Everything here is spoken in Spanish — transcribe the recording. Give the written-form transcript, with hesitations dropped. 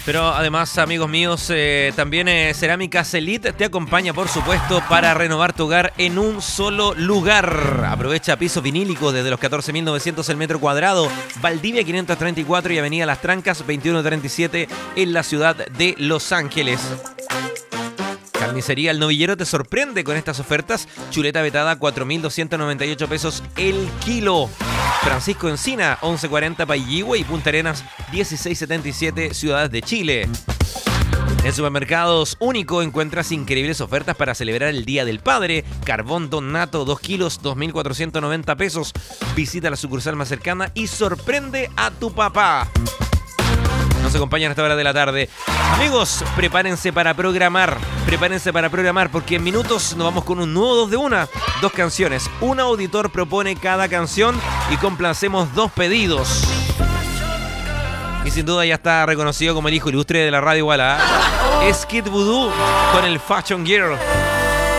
Pero además, amigos míos, también Cerámicas Elite te acompaña, por supuesto, para renovar tu hogar en un solo lugar. Aprovecha pisos vinílicos desde los 14.900 el metro cuadrado. Valdivia 534 y Avenida Las Trancas 2137 en la ciudad de Los Ángeles. Carnicería El Novillero te sorprende con estas ofertas. Chuleta vetada 4.298 pesos el kilo. Francisco Encina 1140 Pailligüe y Punta Arenas 1677 Ciudad de Chile. En Supermercados Único encuentras increíbles ofertas para celebrar el Día del Padre. Carbón Don Nato 2 kilos 2.490 pesos. Visita la sucursal más cercana y sorprende a tu papá. Nos acompañan a esta hora de la tarde. Amigos, prepárense para programar porque en minutos nos vamos con un nuevo 2 de 1. 2 canciones. Un auditor propone cada canción y complacemos 2 pedidos. Y sin duda ya está reconocido como el hijo ilustre de la radio igual, ¿eh? Es Kid Voodoo con el Fashion Girl.